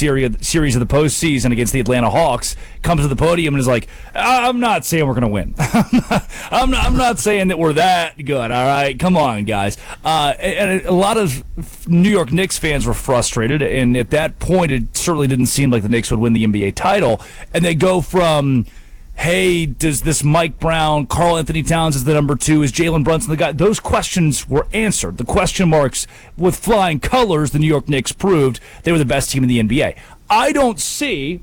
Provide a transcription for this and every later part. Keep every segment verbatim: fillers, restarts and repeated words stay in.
series series of the postseason against the Atlanta Hawks, comes to the podium and is like, I'm not saying we're going to win. I'm, not, I'm not saying that we're that good, all right? Come on, guys. Uh, and a lot of New York Knicks fans were frustrated, and at that point, it certainly didn't seem like the Knicks would win the N B A title. And they go from, hey, does this Mike Brown, Karl Anthony Towns is the number two, is Jalen Brunson the guy? Those questions were answered. The question marks with flying colors, the New York Knicks proved they were the best team in the N B A. I don't see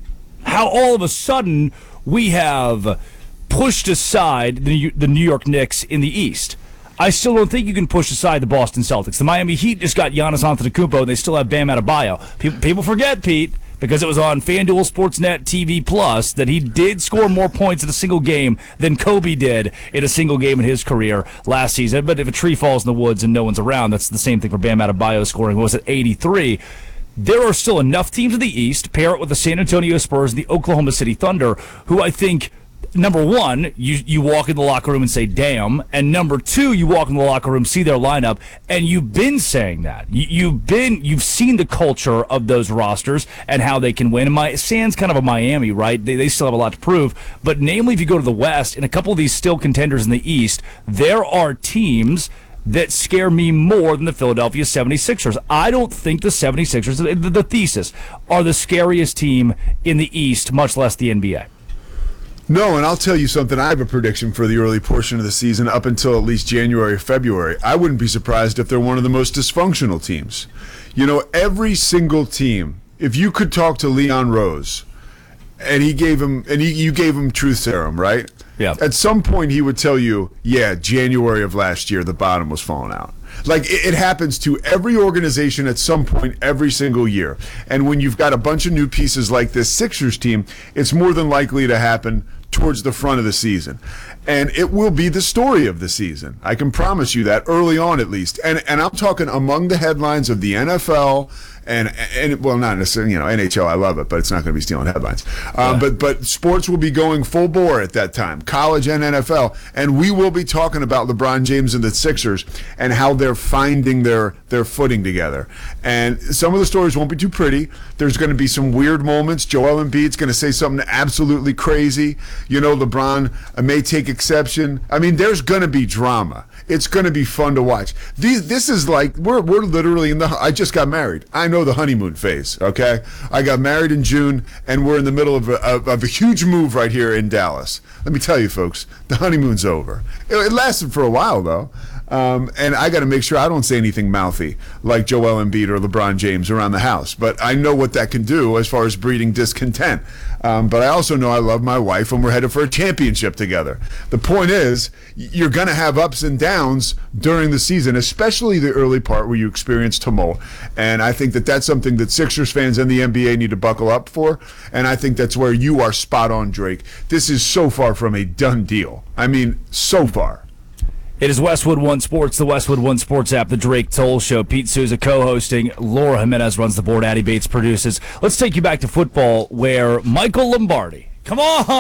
how all of a sudden we have pushed aside the, the New York Knicks in the East. I still don't think you can push aside the Boston Celtics. The Miami Heat just got Giannis Antetokounmpo, and they still have Bam Adebayo. People, people forget, Pete, because it was on FanDuel Sportsnet T V Plus, that he did score more points in a single game than Kobe did in a single game in his career last season. But if a tree falls in the woods and no one's around, that's the same thing for Bam Adebayo scoring, what was it, eighty-three. There are still enough teams in the East, pair it with the San Antonio Spurs and the Oklahoma City Thunder, who I think, number one, you, you walk in the locker room and say, damn. And number two, you walk in the locker room, see their lineup, and you've been saying that. You, you've been, you've seen the culture of those rosters and how they can win. And my, San's kind of a Miami, right? They, they still have a lot to prove. But namely, if you go to the West, and a couple of these still contenders in the East, there are teams that scare me more than the Philadelphia seventy-sixers. I don't think the seventy-sixers, the, the thesis, are the scariest team in the East, much less the N B A. No, and I'll tell you something. I have a prediction for the early portion of the season up until at least January or February. I wouldn't be surprised if they're one of the most dysfunctional teams. You know, every single team, if you could talk to Leon Rose, and he gave him, and he, you gave him truth serum, right? Yeah. At some point, he would tell you, yeah, January of last year, the bottom was falling out. Like, it, it happens to every organization at some point every single year. And when you've got a bunch of new pieces like this Sixers team, it's more than likely to happen towards the front of the season. And it will be the story of the season. I can promise you that, early on at least. And and I'm talking among the headlines of the N F L and, and well, not necessarily, you know, N H L, I love it, but it's not going to be stealing headlines. Um, yeah. But but sports will be going full bore at that time, college and N F L. And we will be talking about LeBron James and the Sixers and how they're finding their, their footing together. And some of the stories won't be too pretty. There's going to be some weird moments. Joel Embiid's going to say something absolutely crazy. You know, LeBron may take exception. I mean, there's going to be drama. It's going to be fun to watch. These, this is like, we're we're literally in the, I just got married. I know the honeymoon phase, okay? I got married in June, and we're in the middle of a, of, of a huge move right here in Dallas. Let me tell you, folks, the honeymoon's over. It, it lasted for a while, though. Um, and I got to make sure I don't say anything mouthy like Joel Embiid or LeBron James around the house. But I know what that can do as far as breeding discontent. Um, but I also know I love my wife, and we're headed for a championship together. The point is, you're going to have ups and downs during the season, especially the early part where you experience tumult. And I think that that's something that Sixers fans and the N B A need to buckle up for. And I think that's where you are spot on, Drake. This is so far from a done deal. I mean, so far. It is Westwood One Sports, the Westwood One Sports app, the Drake Toll Show. Pete Souza co-hosting. Laura Jimenez runs the board. Addie Bates produces. Let's take you back to football, where Michael Lombardi. Come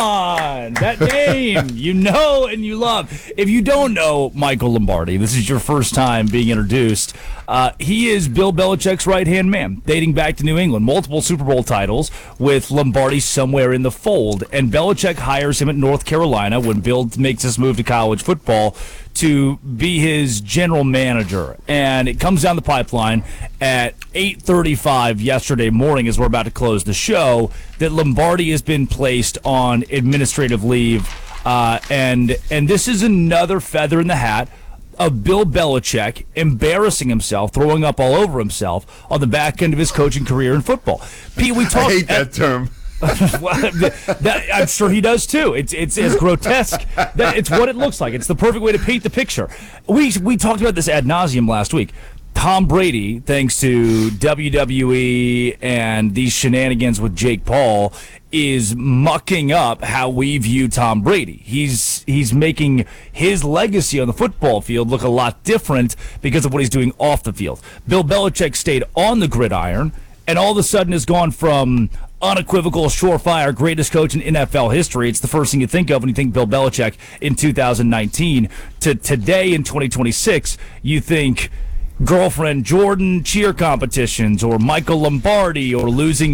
on! That name you know and you love. If you don't know Michael Lombardi, this is your first time being introduced. Uh, he is Bill Belichick's right-hand man, dating back to New England. Multiple Super Bowl titles with Lombardi somewhere in the fold. And Belichick hires him at North Carolina when Bill makes his move to college football to be his general manager. And it comes down the pipeline at eight thirty-five yesterday morning, as we're about to close the show, that Lombardi has been placed on administrative leave. Uh, and and this is another feather in the hat of Bill Belichick embarrassing himself, throwing up all over himself on the back end of his coaching career in football. Pete, we talked. I hate that term. well, that, I'm sure he does too. It's it's as grotesque. That, it's what it looks like. It's the perfect way to paint the picture. We we talked about this ad nauseum last week. Tom Brady, thanks to W W E and these shenanigans with Jake Paul, is mucking up how we view Tom Brady. He's he's making his legacy on the football field look a lot different because of what he's doing off the field. Bill Belichick stayed on the gridiron, and all of a sudden has gone from unequivocal, surefire, greatest coach in N F L history. It's the first thing you think of when you think Bill Belichick in two thousand nineteen. To today in twenty twenty-six, you think girlfriend Jordan cheer competitions or Michael Lombardi or losing